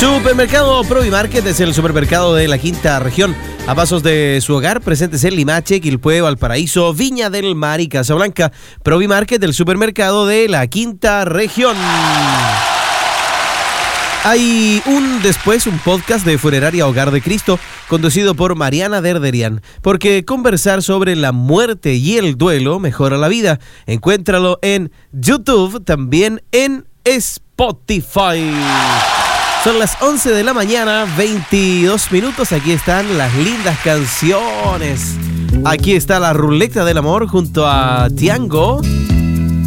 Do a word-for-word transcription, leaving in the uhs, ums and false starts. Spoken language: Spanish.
Supermercado Provimarket es el supermercado de la quinta región. A pasos de su hogar, presentes en Limache, Quilpué, Valparaíso, Viña del Mar y Casablanca. Provimarket, el supermercado de la quinta región. Hay un después, un podcast de Funeraria Hogar de Cristo, conducido por Mariana Derderian, porque conversar sobre la muerte y el duelo mejora la vida. Encuéntralo en YouTube, también en Spotify. Son las once de la mañana, veintidós minutos. Aquí están las lindas canciones. Aquí está la ruleta del amor junto a Tiango.